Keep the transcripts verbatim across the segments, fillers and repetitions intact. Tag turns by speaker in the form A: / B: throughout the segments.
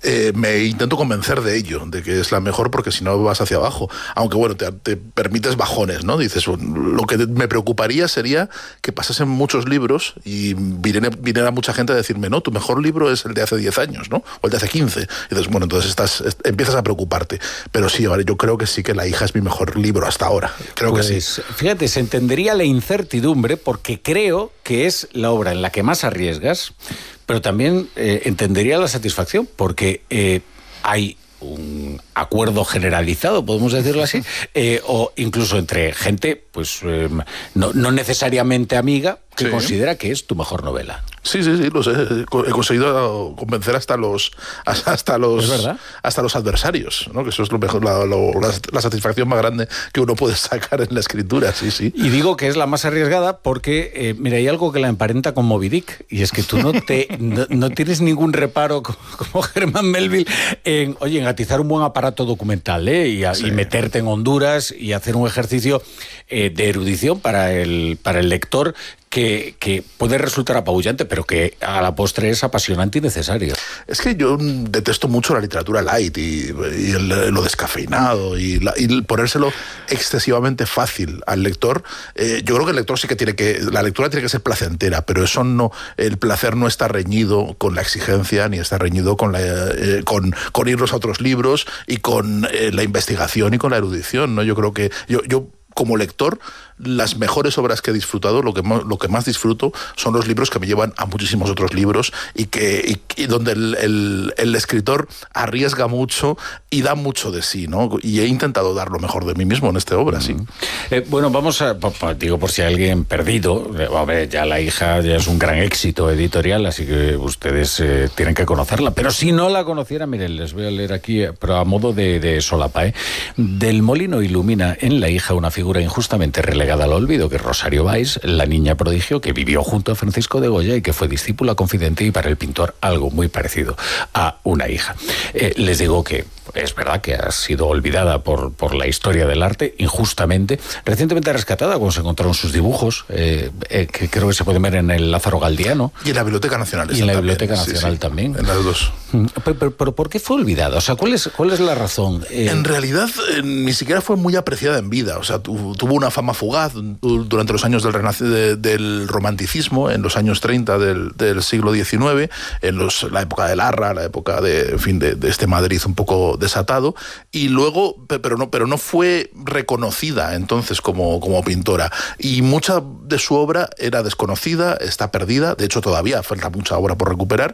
A: eh, me intento convencer de ello, de que es la mejor, porque si no vas hacia abajo. Aunque bueno, te, te permites bajones, ¿no? Dices, lo que me preocuparía sería que pasasen muchos libros y viniera, viniera mucha gente a decirme, no, tu mejor libro es el de hace diez años, ¿no? O el de hace quince. Y dices, bueno, entonces estás, empiezas a preocuparte. Pero sí, vale, yo creo que sí que La hija es mi mejor libro hasta ahora. Creo
B: pues,
A: que sí.
B: Fíjate, se entendería la incertidumbre porque creo que es la obra en la que más arriesgas, pero también eh, entendería la satisfacción porque eh, hay un acuerdo generalizado, podemos decirlo así, eh, o incluso entre gente, pues eh, no, no necesariamente amiga, que sí. considera que es tu mejor novela.
A: Sí, sí, sí, lo sé. He conseguido convencer hasta los hasta los
B: ¿Es verdad?
A: hasta los adversarios, ¿no? Que eso es lo mejor, la, lo, la, la satisfacción más grande que uno puede sacar en la escritura, sí, sí.
B: Y digo que es la más arriesgada porque, eh, mira, hay algo que la emparenta con Moby Dick, y es que tú no te no, no tienes ningún reparo como, como Herman Melville en, oye, en atizar un buen aparato documental, ¿eh? Y, a, sí. y meterte en Honduras y hacer un ejercicio eh, de erudición para el para el lector. Que, que puede resultar apabullante, pero que a la postre es apasionante y necesario.
A: Es que yo detesto mucho la literatura light y, y el, lo descafeinado y, la, y ponérselo excesivamente fácil al lector. Eh, yo creo que el lector sí que tiene que... La lectura tiene que ser placentera, pero eso no... El placer no está reñido con la exigencia, ni está reñido con, la, eh, con, con irnos a otros libros y con eh, la investigación y con la erudición, ¿no? Yo creo que... yo, yo como lector, las mejores obras que he disfrutado, lo que más, lo que más disfruto son los libros que me llevan a muchísimos otros libros y que y, y donde el, el, el escritor arriesga mucho y da mucho de sí, ¿no? Y he intentado dar lo mejor de mí mismo en esta obra, sí.
B: Eh, bueno, vamos a... Digo, por si hay alguien perdido, a ver, ya La hija ya es un gran éxito editorial, así que ustedes eh, tienen que conocerla. Pero si no la conocieran, miren, les voy a leer aquí, pero a modo de, de solapa, ¿eh? Del Molino ilumina en La hija una figura injustamente relegada al olvido, que es Rosario Valls, la niña prodigio que vivió junto a Francisco de Goya y que fue discípula confidente y para el pintor algo muy parecido a una hija. Eh, les digo que es verdad que ha sido olvidada por, por la historia del arte, injustamente. Recientemente rescatada, cuando se encontraron sus dibujos, eh, eh, que creo que se pueden ver en el Lázaro Galdiano.
A: Y en la Biblioteca Nacional.
B: Y en la
A: también.
B: Biblioteca Nacional sí, sí, también.
A: En las dos.
B: Pero, pero, pero ¿por qué fue olvidada? O sea, ¿cuál es, cuál es la razón? Eh...
A: En realidad, eh, ni siquiera fue muy apreciada en vida. O sea, tu, tuvo una fama fugaz durante los años del, renac- de, del romanticismo, en los años treinta del, del siglo diecinueve, en los, la época de Larra, la época de, en fin, de, de este Madrid un poco desatado, y luego, pero no, pero no fue reconocida entonces como, como pintora. Y mucha de su obra era desconocida, está perdida, de hecho todavía falta mucha obra por recuperar,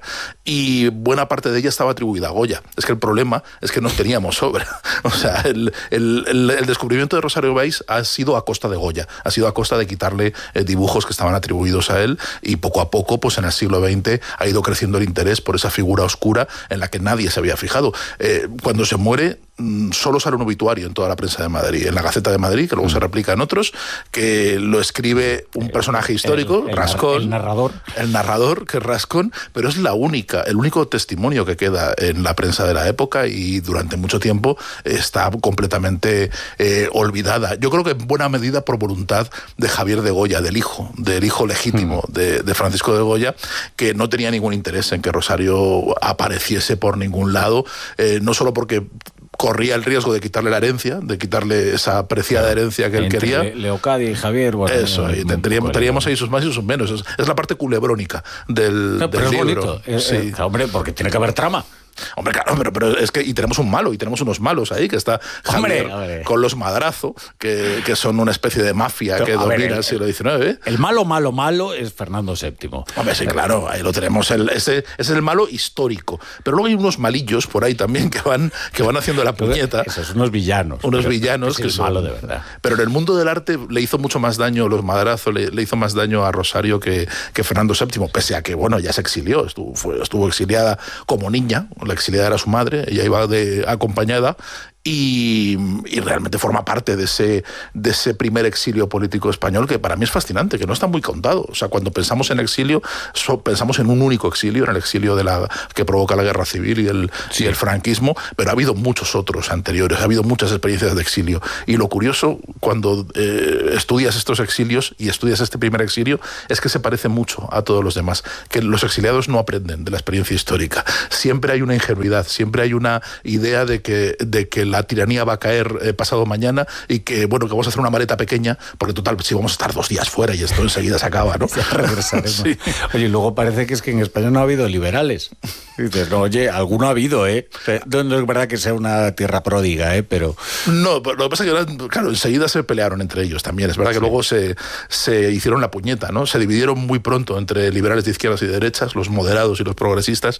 A: y buena parte de ella estaba atribuida a Goya. Es que el problema es que no teníamos obra. O sea, el, el, el, el descubrimiento de Rosario Valls ha sido a costa de Goya, ha sido a costa de quitarle eh, dibujos que estaban atribuidos a él, y poco a poco, pues en el siglo veinte ha ido creciendo el interés por esa figura oscura en la que nadie se había fijado. Eh, cuando se muere, solo sale un obituario en toda la prensa de Madrid, en la Gaceta de Madrid, que luego mm. se replica en otros, que lo escribe un personaje histórico,
B: el, el,
A: Rascón,
B: el narrador,
A: el narrador, que es Rascón, pero es la única, el único testimonio que queda en la prensa de la época, y durante mucho tiempo está completamente eh, olvidada. Yo creo que en buena medida por voluntad de Javier de Goya, del hijo, del hijo legítimo mm. de, de Francisco de Goya, que no tenía ningún interés en que Rosario apareciese por ningún lado, eh, no solo porque corría el riesgo de quitarle la herencia, de quitarle esa apreciada herencia que él
B: Entre
A: quería.
B: Leocadia y Javier, bueno,
A: eso, y tendríamos, tendríamos ahí sus más y sus menos. Es, es la parte culebrónica del,
B: no, pero
A: del
B: es
A: libro.
B: Bonito. Eh,
A: sí.
B: eh, hombre, porque tiene que haber trama.
A: Hombre, claro, pero, pero es que y tenemos un malo, y tenemos unos malos ahí, que está Javier, hombre, con los Madrazo, que, que son una especie de mafia pero, que domina ver, el, el siglo diecinueve.
B: El malo, malo, malo es Fernando séptimo.
A: Hombre, sí, claro, ahí lo tenemos. El, ese, ese es el malo histórico. Pero luego hay unos malillos por ahí también que van, que van haciendo la puñeta.
B: Esos, unos villanos.
A: Unos villanos
B: es
A: que
B: el
A: son
B: malo de verdad.
A: Pero en el mundo del arte le hizo mucho más daño los Madrazo, le, le hizo más daño a Rosario que, que Fernando séptimo, pese a que, bueno, ya se exilió, estuvo, fue, estuvo exiliada como niña, la exiliada era su madre, ella iba de, acompañada, y, y realmente forma parte de ese, de ese primer exilio político español que para mí es fascinante, que no está muy contado. O sea, cuando pensamos en exilio, so, pensamos en un único exilio, en el exilio de la, que provoca la guerra civil y el, sí. y el franquismo, pero ha habido muchos otros anteriores, ha habido muchas experiencias de exilio. Y lo curioso, cuando eh, estudias estos exilios y estudias este primer exilio, es que se parece mucho a todos los demás, que los exiliados no aprenden de la experiencia histórica. Siempre hay una ingenuidad, siempre hay una idea de que, de que la tiranía va a caer eh, pasado mañana y que, bueno, que vamos a hacer una maleta pequeña, porque total, si vamos a estar dos días fuera y esto enseguida se acaba, ¿no?
B: Sí. Oye, luego parece que es que en España no ha habido liberales. Y dices, no, oye, alguno ha habido, ¿eh? No, no es verdad que sea una tierra pródiga, ¿eh? Pero...
A: No, lo que pasa es que, claro, enseguida se pelearon entre ellos también. Es verdad que sí. luego se, se hicieron la puñeta, ¿no? Se dividieron muy pronto entre liberales de izquierdas y de derechas, los moderados y los progresistas,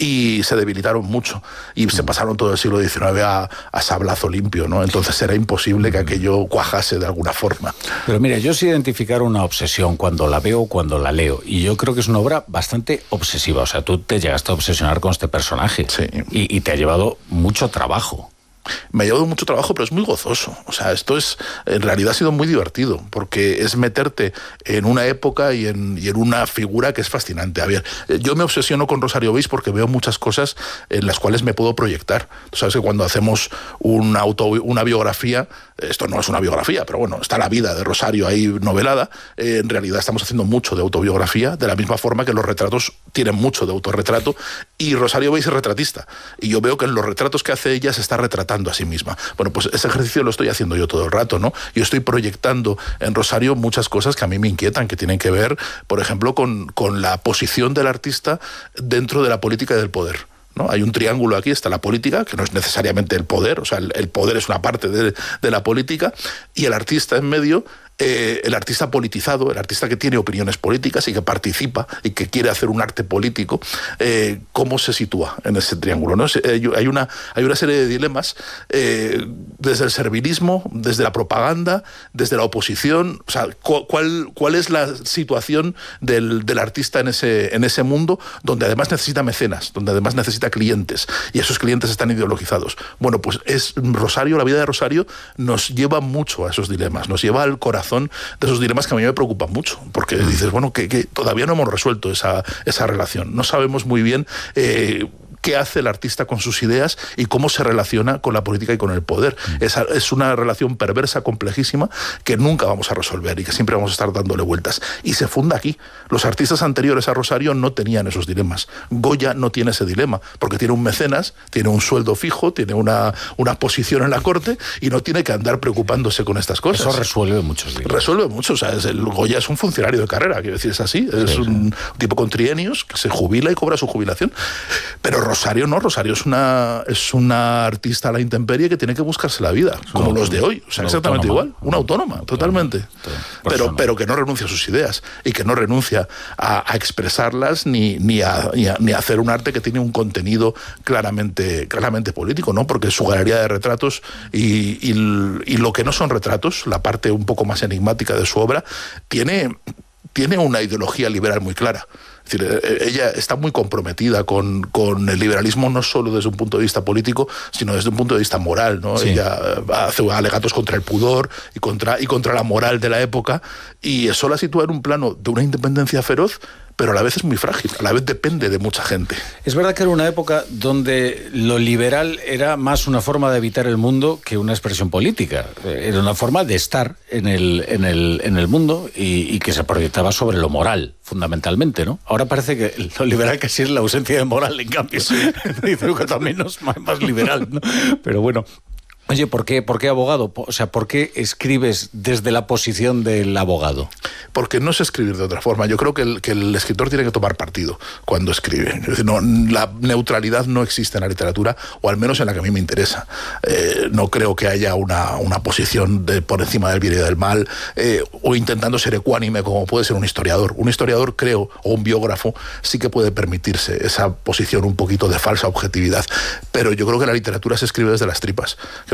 A: y se debilitaron mucho. Y mm. se pasaron todo el siglo diecinueve a, a sablazo limpio, ¿no? Entonces era imposible que aquello cuajase de alguna forma.
B: Pero mira, yo sé identificar una obsesión cuando la veo o cuando la leo. Y yo creo que es una obra bastante obsesiva. O sea, tú te llegaste a obsesionar con este personaje.
A: Sí.
B: Y, y te ha llevado mucho trabajo.
A: Me ha llevado mucho trabajo, pero es muy gozoso. O sea, esto es, en realidad ha sido muy divertido, porque es meterte en una época y en, y en una figura que es fascinante. A ver, yo me obsesiono con Rosario Beis porque veo muchas cosas en las cuales me puedo proyectar. Tú sabes que cuando hacemos una, auto, una biografía, esto no es una biografía, pero bueno, está la vida de Rosario ahí novelada, eh, en realidad estamos haciendo mucho de autobiografía, de la misma forma que los retratos tienen mucho de autorretrato, y Rosario Beis es retratista. Y yo veo que en los retratos que hace ella se está retratando a sí misma. Bueno, pues ese ejercicio lo estoy haciendo yo todo el rato, ¿no? Yo estoy proyectando en Rosario muchas cosas que a mí me inquietan, que tienen que ver, por ejemplo, con, con la posición del artista dentro de la política y del poder, ¿no? Hay un triángulo aquí, está la política, que no es necesariamente el poder, o sea, el, el poder es una parte de, de la política, y el artista en medio, eh, el artista politizado, el artista que tiene opiniones políticas y que participa y que quiere hacer un arte político, eh, ¿cómo se sitúa en ese triángulo, ¿no? Hay una, hay una serie de dilemas, eh, desde el servilismo, desde la propaganda, desde la oposición, o sea, ¿cuál, cuál es la situación del, del artista en ese, en ese mundo, donde además necesita mecenas, donde además necesita clientes, y esos clientes están ideologizados? Bueno, pues es Rosario, la vida de Rosario nos lleva mucho a esos dilemas, nos lleva al corazón de esos dilemas que a mí me preocupan mucho, porque dices, bueno, que, que todavía no hemos resuelto esa, esa relación, no sabemos muy bien eh, qué hace el artista con sus ideas y cómo se relaciona con la política y con el poder. Mm. Es, es una relación perversa, complejísima, que nunca vamos a resolver y que siempre vamos a estar dándole vueltas. Y se funda aquí. Los artistas anteriores a Rosario no tenían esos dilemas. Goya no tiene ese dilema, porque tiene un mecenas, tiene un sueldo fijo, tiene una, una posición en la corte y no tiene que andar preocupándose con estas cosas.
B: Eso resuelve muchos dilemas.
A: Resuelve mucho. O sea, es el, Goya es un funcionario de carrera, quiero decir, es así. Es sí, un sí. tipo con trienios que se jubila y cobra su jubilación. Pero Rosario no, Rosario es una, es una artista a la intemperie que tiene que buscarse la vida, como no, los de hoy, o sea, exactamente autónoma, igual, una autónoma, autónoma totalmente, autónoma, pero, pero que no renuncia a sus ideas y que no renuncia a, a expresarlas ni, ni, a, ni, a, ni a hacer un arte que tiene un contenido claramente, claramente político, ¿no? Porque su galería de retratos y, y, y lo que no son retratos, la parte un poco más enigmática de su obra, tiene, tiene una ideología liberal muy clara. Es decir, ella está muy comprometida con, con el liberalismo, no solo desde un punto de vista político, sino desde un punto de vista moral, ¿no? Sí. Ella hace alegatos contra el pudor y contra, y contra la moral de la época, y eso la sitúa en un plano de una independencia feroz, pero a la vez es muy frágil, a la vez depende de mucha gente.
B: Es verdad que era una época donde lo liberal era más una forma de habitar el mundo que una expresión política. Era una forma de estar en el, en el, en el mundo y, y que se proyectaba sobre lo moral, fundamentalmente, ¿no? Ahora parece que lo liberal casi es la ausencia de moral, en cambio. Sí. Dice que también es más, más liberal, ¿no? Pero bueno... Oye, ¿por qué, ¿por qué abogado? O sea, ¿por qué escribes desde la posición del abogado?
A: Porque no sé escribir de otra forma. Yo creo que el, que el escritor tiene que tomar partido cuando escribe. Es decir, no, la neutralidad no existe en la literatura, o al menos en la que a mí me interesa. Eh, no creo que haya una, una posición de, por encima del bien y del mal, eh, o intentando ser ecuánime como puede ser un historiador. Un historiador, creo, o un biógrafo, sí que puede permitirse esa posición un poquito de falsa objetividad. Pero yo creo que la literatura se escribe desde las tripas. Creo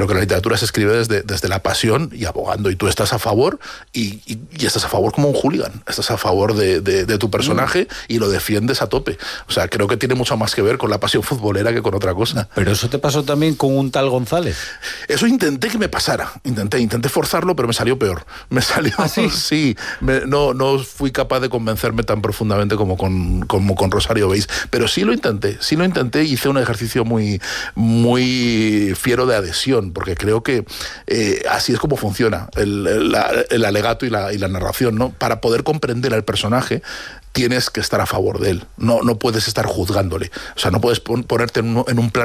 A: pero que la literatura se escribe desde, desde la pasión y abogando, y tú estás a favor, y, y, y estás a favor como un hooligan, estás a favor de, de, de tu personaje mm. y lo defiendes a tope. O sea, creo que tiene mucho más que ver con la pasión futbolera que con otra cosa.
B: Pero eso te pasó también con un tal González.
A: Eso intenté que me pasara, intenté, intenté forzarlo, pero me salió peor. Me salió,
B: ¿Ah, sí?
A: sí, me, no, no fui capaz de convencerme tan profundamente como con, como con Rosario Beis, pero sí lo intenté, sí lo intenté y hice un ejercicio muy, muy fiero de adhesión, porque creo que eh, así es como funciona el, el, el alegato y la, y la narración, ¿no? Para poder comprender al personaje, tienes que estar a favor de él, no, no puedes estar juzgándole, o sea, no puedes pon, ponerte en un, en un plan